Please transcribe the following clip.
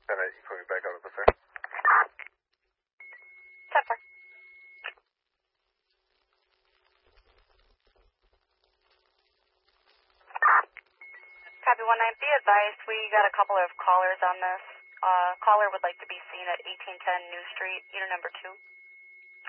You put me back on the sir. 10-4. Copy 19, be advised, we got a couple of callers on this. Caller would like to be seen at 1810 New Street, unit number 2.